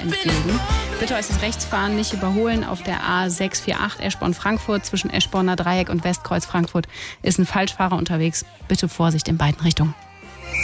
entgegen. Bitte äußerst rechts fahren, nicht überholen. Auf der A648 Eschborn-Frankfurt zwischen Eschborner Dreieck und Westkreuz Frankfurt ist ein Falschfahrer unterwegs. Bitte Vorsicht in beiden Richtungen.